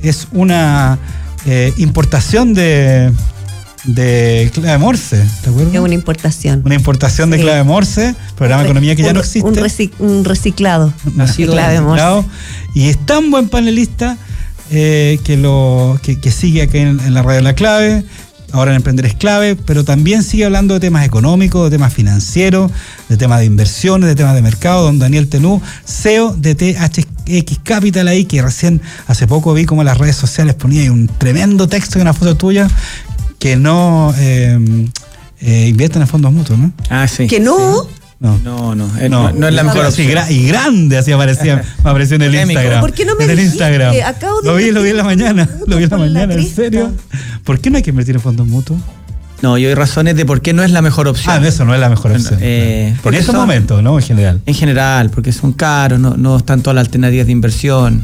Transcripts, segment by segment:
es una importación de clave Morse, ¿te acuerdas? Es una importación. Una importación de clave Morse, programa de economía que ya no existe. Un reciclado. Clave Morse. Y es tan buen panelista que sigue aquí en la radio La Clave. Ahora en Emprender es Clave, pero también sigue hablando de temas económicos, de temas financieros, de temas de inversiones, de temas de mercado. Don Daniel Tenú, CEO de THX Capital ahí, que recién hace poco vi como en las redes sociales ponía ahí un tremendo texto y una foto tuya, que no invierten en fondos mutuos, ¿no? Ah, sí. ¿Que no? Sí. No es la mejor opción. Y grande, así me apareció en el Instagram. ¿Por qué no me dijiste? Lo vi en la mañana. ¿En serio? ¿Por qué no hay que invertir en fondos mutuos? No, yo hay razones de por qué no es la mejor opción. Eso no es la mejor opción. En estos momentos, ¿no? En general. En general, porque son caros, no están todas las alternativas de inversión,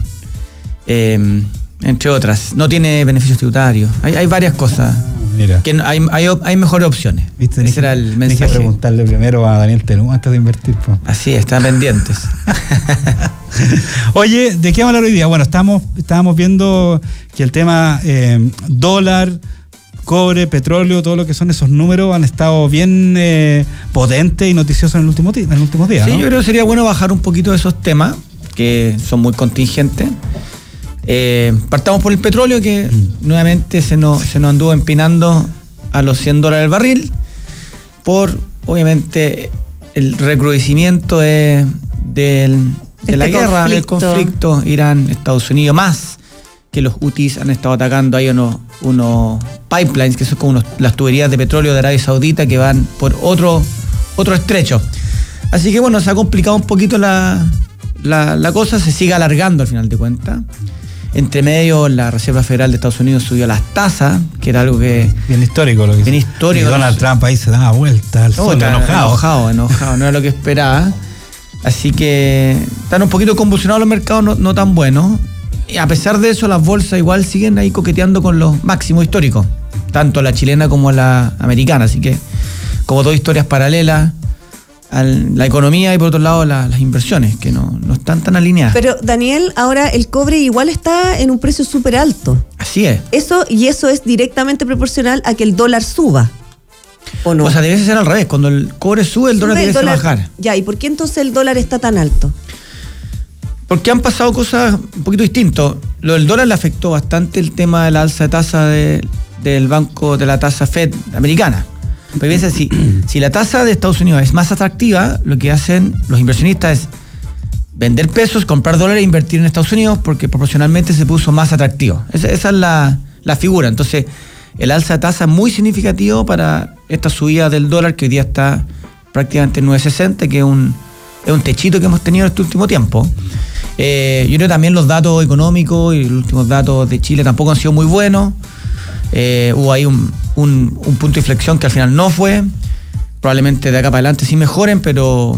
entre otras. No tiene beneficios tributarios. Hay varias cosas. Mira. Que hay mejores opciones. ¿Viste? Ese era el mensaje. Tienes que preguntarle primero a Daniel Tenú antes de invertir. Así es, están pendientes. Oye, ¿de qué vamos a hablar hoy día? Bueno, estábamos viendo que el tema dólar, cobre, petróleo, todo lo que son esos números han estado bien potentes y noticiosos en los últimos días. Sí, ¿no? Yo creo que sería bueno bajar un poquito de esos temas que son muy contingentes. Partamos por el petróleo, que nuevamente se nos anduvo empinando a los $100 el barril por, obviamente, el recrudecimiento de la guerra, del conflicto Irán-Estados Unidos, más que los Houthis han estado atacando ahí unos pipelines, que son como las tuberías de petróleo de Arabia Saudita que van por otro estrecho. Así que bueno, se ha complicado un poquito la cosa, se sigue alargando al final de cuentas. Entre medio, la Reserva Federal de Estados Unidos subió las tasas, que era algo que... Bien histórico lo que bien histórico. Y Donald Trump ahí se daba vuelta al sol, enojado, no era lo que esperaba. Así que están un poquito convulsionados los mercados, no tan buenos. Y a pesar de eso, las bolsas igual siguen ahí coqueteando con los máximos históricos, tanto la chilena como la americana. Así que, como dos historias paralelas, la economía y por otro lado las inversiones, que no están tan alineadas. Pero Daniel, ahora el cobre igual está en un precio súper alto. Así es. Eso es directamente proporcional a que el dólar suba, ¿o no? O sea, debe ser al revés. Cuando el cobre sube, el dólar debe bajar. Ya, ¿y por qué entonces el dólar está tan alto? Porque han pasado cosas un poquito distintas. Lo del dólar le afectó bastante el tema de la alza de tasa del banco de la tasa Fed americana. Porque piensa, si la tasa de Estados Unidos es más atractiva, lo que hacen los inversionistas es vender pesos, comprar dólares e invertir en Estados Unidos, porque proporcionalmente se puso más atractivo. Esa es la figura. Entonces, el alza de tasa es muy significativo para esta subida del dólar, que hoy día está prácticamente en 9.60, que es un techito que hemos tenido en este último tiempo. Yo creo que también los datos económicos y los últimos datos de Chile tampoco han sido muy buenos. Hubo ahí un punto de inflexión que al final no fue. Probablemente de acá para adelante sí mejoren, pero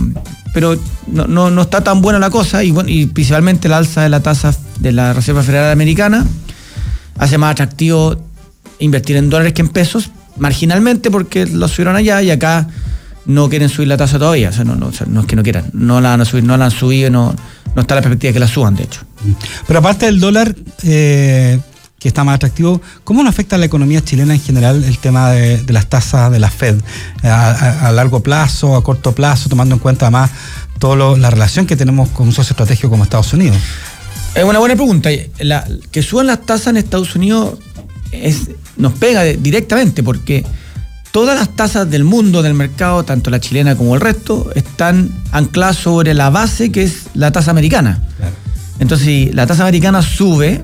no está tan buena la cosa. Y principalmente la alza de la tasa de la Reserva Federal Americana hace más atractivo invertir en dólares que en pesos, marginalmente, porque lo subieron allá y acá no quieren subir la tasa todavía. O sea, no es que no quieran, no la van a subir, no la han subido, no está la perspectiva de que la suban, de hecho. Pero aparte del dólar, que está más atractivo, ¿cómo nos afecta a la economía chilena en general el tema de las tasas de la Fed? A largo plazo, a corto plazo, tomando en cuenta más toda la relación que tenemos con un socio estratégico como Estados Unidos. Es una buena pregunta. Que suban las tasas en Estados Unidos nos pega directamente, porque todas las tasas del mundo, del mercado, tanto la chilena como el resto, están ancladas sobre la base que es la tasa americana. Claro. Entonces, si la tasa americana sube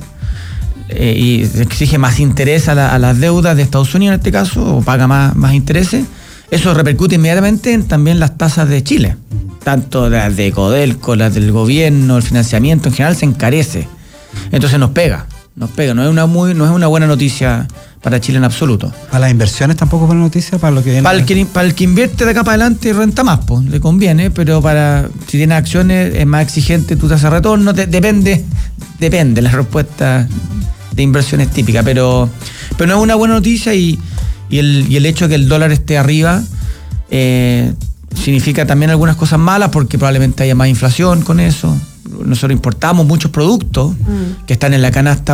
y exige más interés a las deudas de Estados Unidos en este caso, o paga más intereses, eso repercute inmediatamente en también las tasas de Chile. Tanto las de Codelco, las del gobierno, el financiamiento en general se encarece. Entonces nos pega. No es una buena noticia para Chile en absoluto. ¿Para las inversiones tampoco es buena noticia? Para lo que viene. Para el que invierte de acá para adelante renta más, pues, le conviene, pero si tienes acciones es más exigente tu tasa de retorno, depende la respuesta de inversiones típica, pero no es una buena noticia y el hecho de que el dólar esté arriba significa también algunas cosas malas, porque probablemente haya más inflación con eso. Nosotros importamos muchos productos que están en la canasta